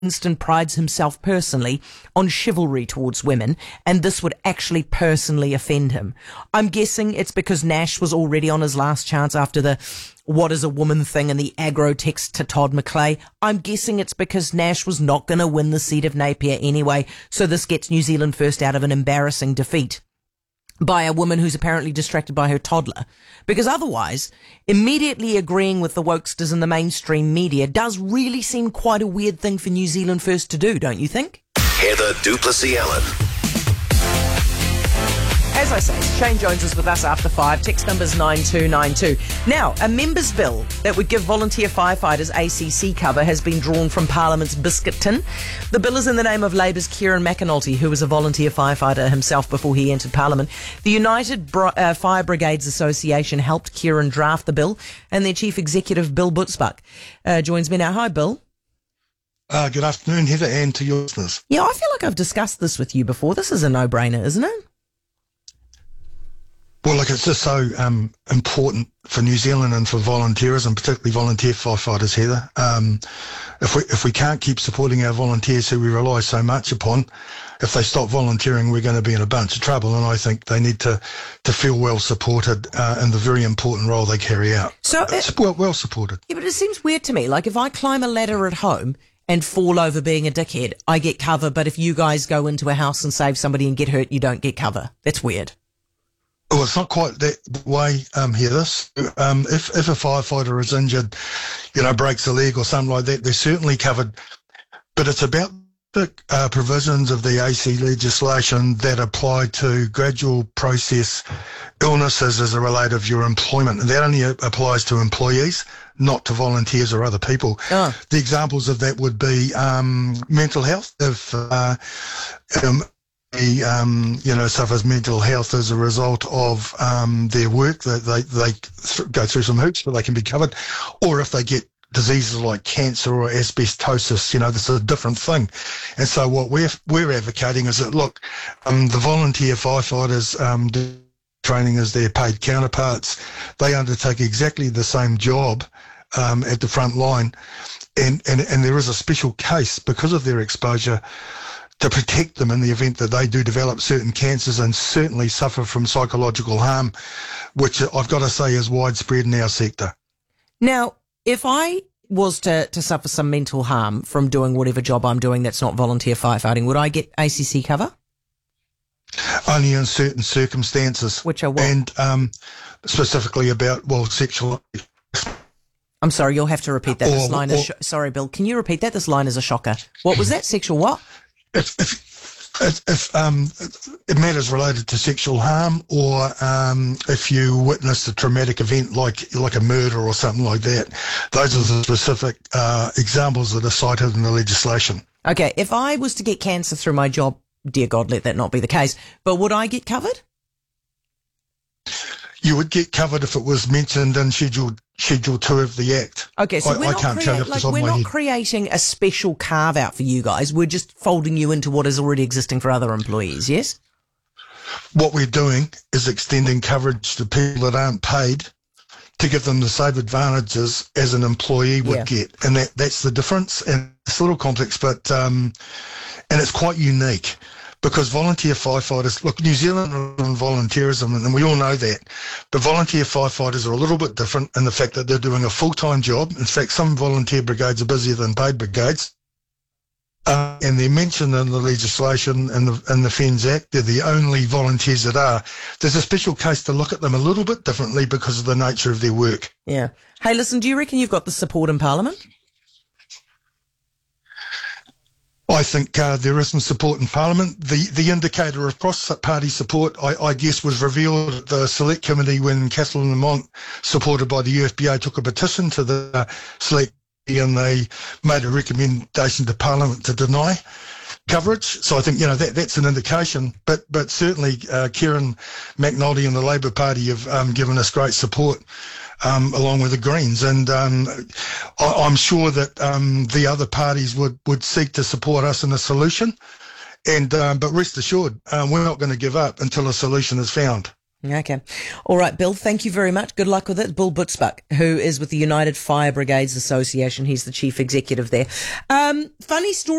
Winston prides himself personally on chivalry towards women, and this would actually personally offend him. I'm guessing it's because Nash was already on his last chance after the what is a woman thing and the aggro text to Todd McClay. I'm guessing it's because Nash was not going to win the seat of Napier anyway, so this gets New Zealand First out of an embarrassing defeat by a woman who's apparently distracted by her toddler. Because otherwise, immediately agreeing with the wokesters in the mainstream media does really seem quite a weird thing for New Zealand First to do, don't you think? Heather du Plessis-Allen. As I say, Shane Jones is with us after 5. Text number's 9292. Now, a members' bill that would give volunteer firefighters ACC cover has been drawn from Parliament's biscuit tin. The bill is in the name of Labour's Kieran McAnulty, who was a volunteer firefighter himself before he entered Parliament. The United Fire Brigades Association helped Kieran draft the bill, and their chief executive, Bill Butzbach, joins me now. Hi, Bill. Good afternoon, Heather, and to your listeners. Yeah, I feel like I've discussed this with you before. This is a no-brainer, isn't it? Well, look, it's just so important for New Zealand and for volunteerism, particularly volunteer firefighters, Heather. If we can't keep supporting our volunteers who we rely so much upon, if they stop volunteering, we're going to be in a bunch of trouble. And I think they need to feel well supported in the very important role they carry out. So well supported. Yeah, but it seems weird to me. Like if I climb a ladder at home and fall over being a dickhead, I get cover. But if you guys go into a house and save somebody and get hurt, you don't get cover. That's weird. Oh, it's not quite that way, Heather. If a firefighter is injured, breaks a leg or something like that, they're certainly covered. But it's about the provisions of the AC legislation that apply to gradual process illnesses as a relate of your employment. And that only applies to employees, not to volunteers or other people. Oh. The examples of that would be mental health. If suffers mental health as a result of their work, they go through some hoops, but they can be covered. Or if they get diseases like cancer or asbestosis, this is a different thing. And so what we're advocating is that, look, the volunteer firefighters training as their paid counterparts, they undertake exactly the same job at the front line. And there is a special case because of their exposure to protect them in the event that they do develop certain cancers and certainly suffer from psychological harm, which I've got to say is widespread in our sector. Now, if I was to suffer some mental harm from doing whatever job I'm doing that's not volunteer firefighting, would I get ACC cover? Only in certain circumstances. Which are what? And specifically about, sexual... I'm sorry, you'll have to repeat that. This line is... Sorry, Bill, can you repeat that? This line is a shocker. What was that? Sexual what? If it matters related to sexual harm, or if you witnessed a traumatic event like a murder or something like that, those are the specific examples that are cited in the legislation. Okay, if I was to get cancer through my job, dear God, let that not be the case, but would I get covered? You would get covered if it was mentioned in Schedule 2 of the Act. Okay, so I can't tell you off the top of my head. We're not creating a special carve-out for you guys. We're just folding you into what is already existing for other employees, yes? What we're doing is extending coverage to people that aren't paid to give them the same advantages as an employee would get. And that's the difference. And it's a little complex, but and it's quite unique. Because volunteer firefighters, look, New Zealand are on volunteerism, and we all know that. But volunteer firefighters are a little bit different in the fact that they're doing a full-time job. In fact, some volunteer brigades are busier than paid brigades. And they're mentioned in the legislation in the FENS Act. They're the only volunteers that are. There's a special case to look at them a little bit differently because of the nature of their work. Yeah. Hey, listen, do you reckon you've got the support in Parliament? I think there is some support in Parliament. The indicator of cross-party support, I guess, was revealed at the Select Committee when Kathleen Lamont, supported by the UFBA, took a petition to the Select Committee and they made a recommendation to Parliament to deny coverage. So I think, that's an indication. But certainly Kieran McAnulty and the Labour Party have given us great support. Along with the Greens. And I'm sure that the other parties would seek to support us in a solution. But rest assured, we're not going to give up until a solution is found. Okay. All right, Bill, thank you very much. Good luck with it. Bill Butzbach, who is with the United Fire Brigades Association. He's the chief executive there. Funny story.